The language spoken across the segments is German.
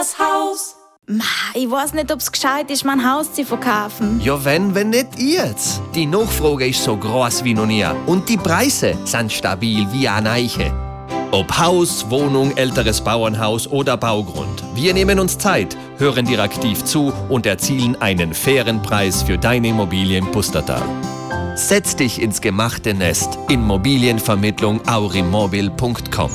das Haus. Ich weiß nicht, ob es gescheit ist, mein Haus zu verkaufen. Ja, wenn nicht jetzt. Die Nachfrage ist so groß wie noch nie. Und die Preise sind stabil wie eine Eiche. Ob Haus, Wohnung, älteres Bauernhaus oder Baugrund. Wir nehmen uns Zeit, hören dir aktiv zu und erzielen einen fairen Preis für deine Immobilie im Pustertal. Setz dich ins gemachte Nest. Immobilienvermittlung aurimobil.com.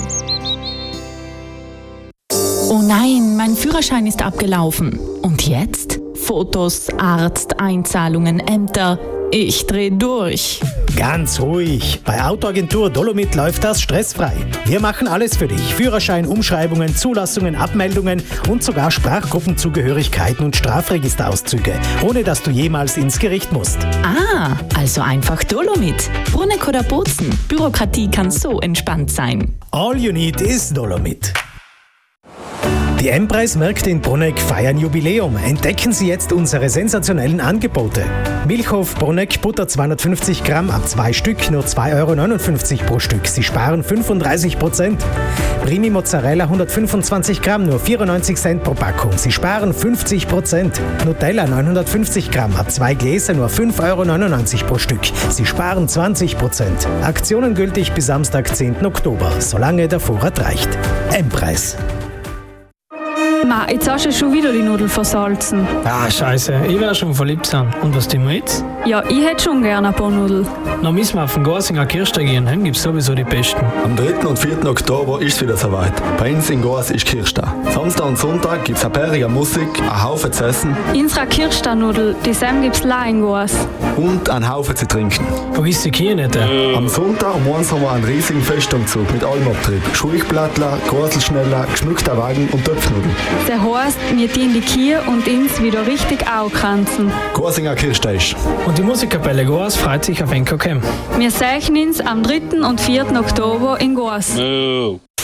Oh nein, mein Führerschein ist abgelaufen. Und jetzt? Fotos, Arzt, Einzahlungen, Ämter. Ich dreh durch. Ganz ruhig. Bei Autoagentur Dolomit läuft das stressfrei. Wir machen alles für dich. Führerschein, Umschreibungen, Zulassungen, Abmeldungen und sogar Sprachgruppenzugehörigkeiten und Strafregisterauszüge, ohne dass du jemals ins Gericht musst. Ah, also einfach Dolomit. Bruneck oder Bozen. Bürokratie kann so entspannt sein. All you need is Dolomit. Die M-Preis-Märkte in Bruneck feiern Jubiläum. Entdecken Sie jetzt unsere sensationellen Angebote. Milchhof Bruneck Butter 250 Gramm ab 2 Stück, nur 2,59 € pro Stück. Sie sparen 35%. Primi Mozzarella 125 Gramm, nur 94 Cent pro Packung. Sie sparen 50%. Nutella 950 Gramm ab 2 Gläser, nur 5,99 € pro Stück. Sie sparen 20%. Aktionen gültig bis Samstag, 10. Oktober, solange der Vorrat reicht. M-Preis. Ma, jetzt hast du schon wieder die Nudeln versalzen. Ah, scheiße, ich werde schon verliebt sein. Und was tun wir jetzt? Ja, ich hätte schon gerne ein paar Nudeln. Dann müssen wir auf den Garsinger Kirchtag gehen, dann gibt es sowieso die besten. Am 3. und 4. Oktober ist es wieder soweit. Bei uns in Gors ist Kirchtag. Samstag und Sonntag gibt es eine bärige Musik, einen Haufen zu essen. Unsere Kirchtag-Nudel, die Sam gibt's leider in Gors. Und einen Haufen zu trinken. Vergiss die Kühe nicht. Am Sonntag um 1 haben wir einen riesigen Festumzug mit allem Abtrieb. Schulchblattler, Gorselschneller, geschmückter Wagen und Töpfnudeln. Das heisst, wir dienen die Kühe und uns wieder richtig aufkranzen. Gorsinger Kirchtag. Und die Musikkapelle Gors freut sich auf NKK. Wir sehen uns am 3. und 4. Oktober in Gors.